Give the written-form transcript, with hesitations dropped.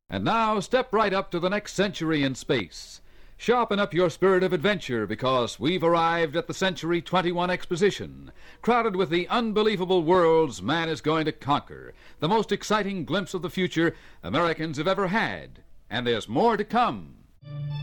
And now, step right up to the next century in space. Sharpen up your spirit of adventure, because we've arrived at the Century 21 Exposition, crowded with the unbelievable worlds man is going to conquer, the most exciting glimpse of the future Americans have ever had. And there's more to come.